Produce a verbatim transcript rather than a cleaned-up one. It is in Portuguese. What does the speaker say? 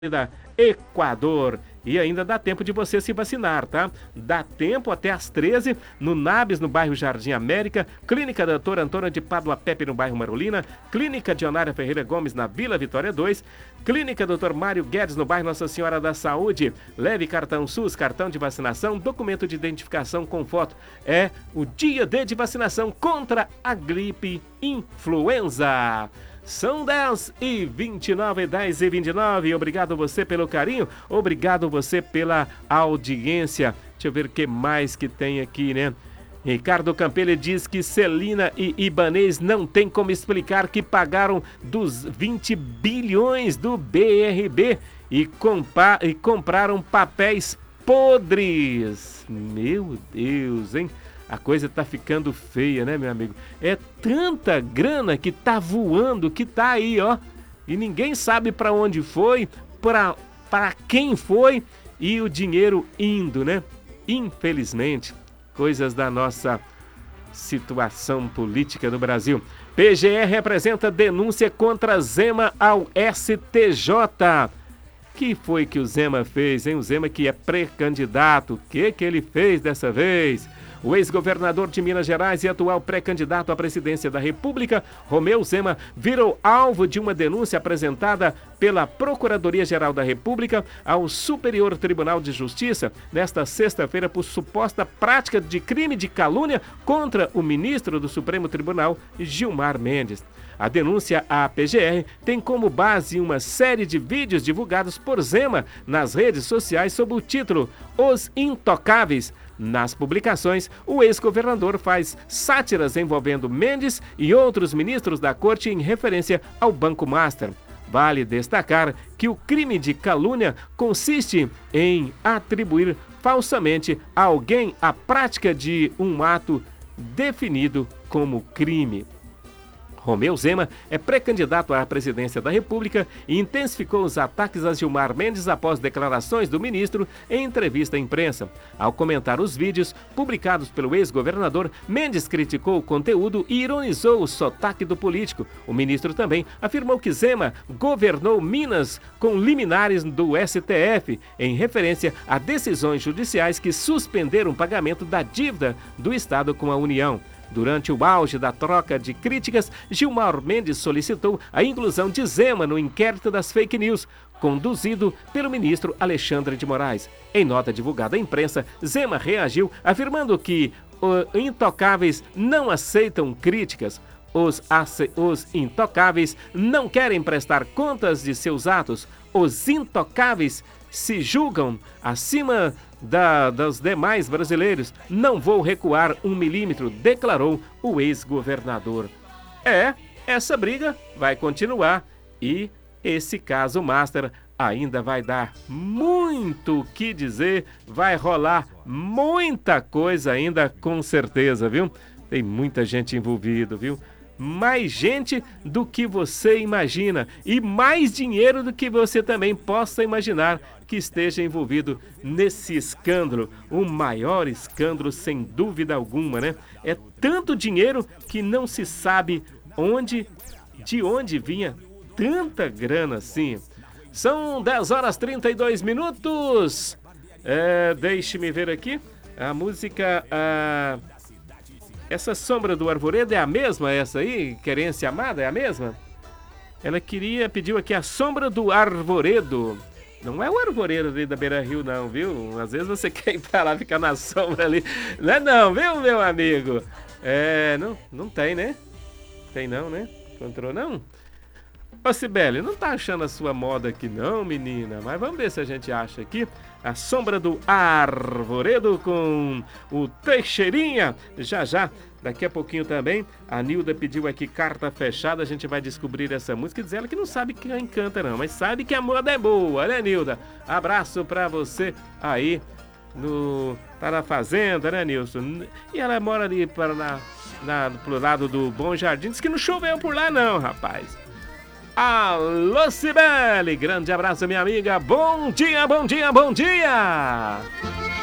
da Equador. E ainda dá tempo de você se vacinar, tá? Dá tempo até às treze, no Nabis, no bairro Jardim América, Clínica doutora Antônia de Pádua Pepe, no bairro Marolina, Clínica Dionária Ferreira Gomes, na Vila Vitória dois, Clínica doutor Mário Guedes, no bairro Nossa Senhora da Saúde. Leve cartão SUS, cartão de vacinação, documento de identificação com foto. É o dia D de vacinação contra a gripe influenza. São dez e vinte e nove, dez e vinte e nove. Obrigado você pelo carinho, obrigado você pela audiência. Deixa eu ver o que mais que tem aqui, né? Ricardo Campelli diz que Celina e Ibanez não tem como explicar que pagaram dos vinte bilhões do B R B e, compa e compraram papéis podres. Meu Deus, hein? A coisa tá ficando feia, né, meu amigo? É tanta grana que tá voando, que tá aí, ó. E ninguém sabe para onde foi, para para quem foi e o dinheiro indo, né? Infelizmente, coisas da nossa situação política no Brasil. P G R apresenta denúncia contra Zema ao S T J. Que foi que o Zema fez, hein? O Zema que é pré-candidato. O que que ele fez dessa vez? O ex-governador de Minas Gerais e atual pré-candidato à presidência da República, Romeu Zema, virou alvo de uma denúncia apresentada pela Procuradoria-Geral da República ao Superior Tribunal de Justiça nesta sexta-feira por suposta prática de crime de calúnia contra o ministro do Supremo Tribunal, Gilmar Mendes. A denúncia à P G R tem como base uma série de vídeos divulgados por Zema nas redes sociais sob o título Os Intocáveis. Nas publicações, o ex-governador faz sátiras envolvendo Mendes e outros ministros da corte em referência ao Banco Master. Vale destacar que o crime de calúnia consiste em atribuir falsamente a alguém a prática de um ato definido como crime. Romeu Zema é pré-candidato à presidência da República e intensificou os ataques a Gilmar Mendes após declarações do ministro em entrevista à imprensa. Ao comentar os vídeos publicados pelo ex-governador, Mendes criticou o conteúdo e ironizou o sotaque do político. O ministro também afirmou que Zema governou Minas com liminares do S T F, em referência a decisões judiciais que suspenderam o pagamento da dívida do Estado com a União. Durante o auge da troca de críticas, Gilmar Mendes solicitou a inclusão de Zema no inquérito das fake news, conduzido pelo ministro Alexandre de Moraes. Em nota divulgada à imprensa, Zema reagiu afirmando que os intocáveis não aceitam críticas. Os, os intocáveis não querem prestar contas de seus atos. Os intocáveis se julgam acima da, dos demais brasileiros. Não vou recuar um milímetro, declarou o ex-governador. É, essa briga vai continuar e esse caso Master ainda vai dar muito o que dizer, vai rolar muita coisa ainda, com certeza, viu? Tem muita gente envolvida, viu? Mais gente do que você imagina e mais dinheiro do que você também possa imaginar que esteja envolvido nesse escândalo, o maior escândalo sem dúvida alguma, né? É tanto dinheiro que não se sabe onde, de onde vinha tanta grana assim. São dez horas e trinta e dois minutos. É, deixe-me ver aqui a música... A... Essa Sombra do Arvoredo é a mesma, essa aí? Querência Amada é a mesma? Ela queria, pediu aqui a Sombra do Arvoredo. Não é o arvoredo ali da Beira Rio não, viu? Às vezes você quer ir pra lá, ficar na sombra ali. Não é não, viu, meu amigo? É, não, não tem, né? Tem não, né? Encontrou não? Ô Cibele, não tá achando a sua moda aqui não, menina? Mas vamos ver se a gente acha aqui a Sombra do Arvoredo com o Teixeirinha. Já, já, daqui a pouquinho também, a Nilda pediu aqui Carta Fechada. A gente vai descobrir essa música e diz ela que não sabe quem canta não, mas sabe que a moda é boa, né, Nilda? Abraço pra você aí no... Tá na fazenda, né, Nilson? E ela mora ali para na, na, pro lado do Bom Jardim. Diz que não choveu por lá não, rapaz. Alô, Cibele! Grande abraço, minha amiga. Bom dia, bom dia, bom dia!